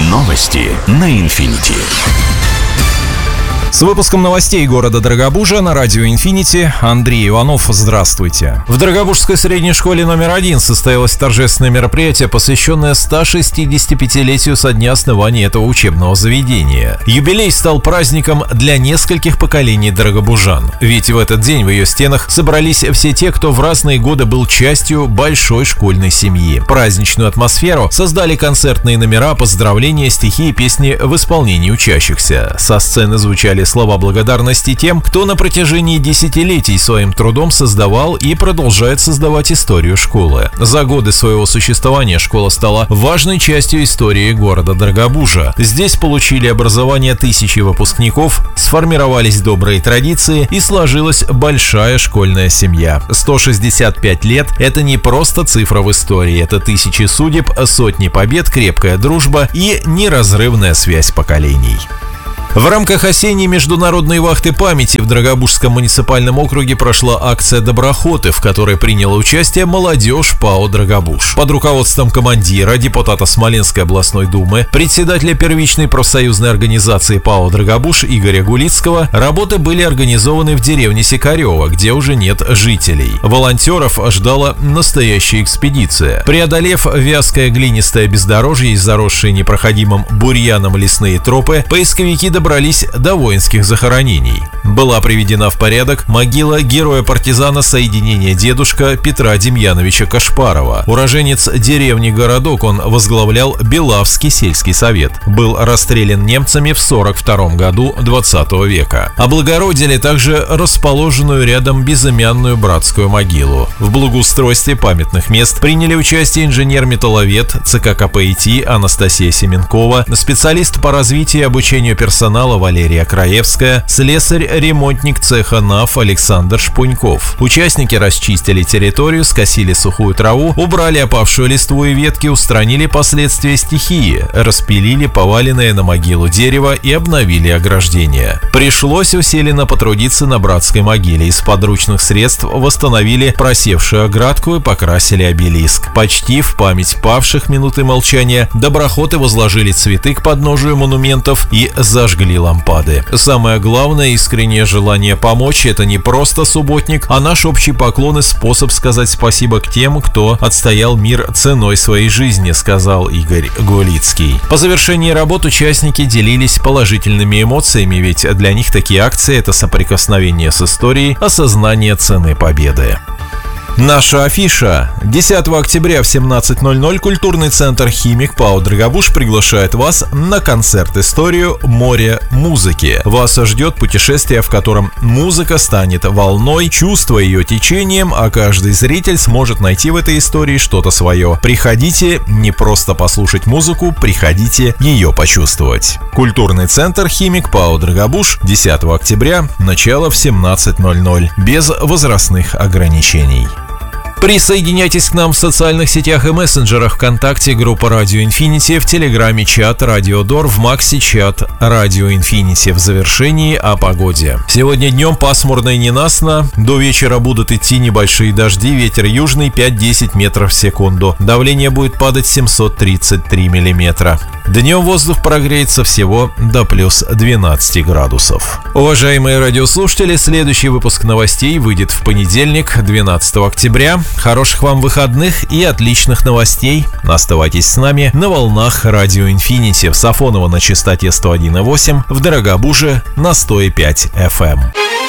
Новости на Infinity. С выпуском новостей города Дорогобужа на радио Infinity Андрей Иванов. Здравствуйте. В Дорогобужской средней школе номер 1 состоялось торжественное мероприятие, посвященное 165-летию со дня основания этого учебного заведения. Юбилей стал праздником для нескольких поколений дорогобужан. Ведь в этот день в ее стенах собрались все те, кто в разные годы был частью большой школьной семьи. Праздничную атмосферу создали концертные номера, поздравления, стихи и песни в исполнении учащихся. Со сцены звучали слова благодарности тем, кто на протяжении десятилетий своим трудом создавал и продолжает создавать историю школы. За годы своего существования школа стала важной частью истории города Дорогобужа. Здесь получили образование тысячи выпускников, сформировались добрые традиции и сложилась большая школьная семья. 165 лет – это не просто цифра в истории, это тысячи судеб, сотни побед, крепкая дружба и неразрывная связь поколений. В рамках осенней международной вахты памяти в Дорогобужском муниципальном округе прошла акция «Доброходы», в которой приняла участие молодежь ПАО «Дорогобуж». Под руководством командира, депутата Смоленской областной думы, председателя первичной профсоюзной организации ПАО «Дорогобуж» Игоря Гулицкого, работы были организованы в деревне Сикарево, где уже нет жителей. Волонтеров ждала настоящая экспедиция. Преодолев вязкое глинистое бездорожье и заросшие непроходимым бурьяном лесные тропы, поисковики добрались до воинских захоронений. Была приведена в порядок могила героя-партизана соединения дедушка Петра Демьяновича Кашпарова. Уроженец деревни Городок, он возглавлял Белавский сельский совет. Был расстрелян немцами в 1942 году 20 века. Облагородили также расположенную рядом безымянную братскую могилу. В благоустройстве памятных мест приняли участие инженер-металловед ЦК КПИТ Анастасия Семенкова, специалист по развитию и обучению персонала Валерия Краевская, слесарь-ремонтник цеха НАФ Александр Шпуньков. Участники расчистили территорию, скосили сухую траву, убрали опавшую листву и ветки, устранили последствия стихии, распилили поваленное на могилу дерево и обновили ограждение. Пришлось усиленно потрудиться на братской могиле. Из подручных средств восстановили просевшую оградку и покрасили обелиск. Почти в память павших минуты молчания доброходы возложили цветы к подножию монументов и зажгли лампады. Самое главное, искреннее желание помочь – это не просто субботник, а наш общий поклон и способ сказать спасибо к тем, кто отстоял мир ценой своей жизни, сказал Игорь Гулицкий. По завершении работ участники делились положительными эмоциями, ведь для них такие акции – это соприкосновение с историей, осознание цены победы. Наша афиша. 10 октября в 17:00 культурный центр «Химик» ПАО «Дорогобуж» приглашает вас на концерт-историю «Море музыки». Вас ждет путешествие, в котором музыка станет волной, чувство ее течением, а каждый зритель сможет найти в этой истории что-то свое. Приходите не просто послушать музыку, приходите ее почувствовать. Культурный центр «Химик» ПАО «Дорогобуж», 10 октября, начало в 17:00, без возрастных ограничений. Присоединяйтесь к нам в социальных сетях и мессенджерах: ВКонтакте, группа Радио Infinity, в Телеграме чат Радио Дор, в Максе чат Радио Infinity. В завершении о погоде. Сегодня днем пасмурно и ненастно, до вечера будут идти небольшие дожди, ветер южный 5-10 метров в секунду. Давление будет падать 733 миллиметра. Днем воздух прогреется всего до плюс 12 градусов. Уважаемые радиослушатели, следующий выпуск новостей выйдет в понедельник, 12 октября. Хороших вам выходных и отличных новостей. Оставайтесь с нами на волнах Радио Infinity в Сафоново на частоте 101,8, в Дорогобуже на 105 FM.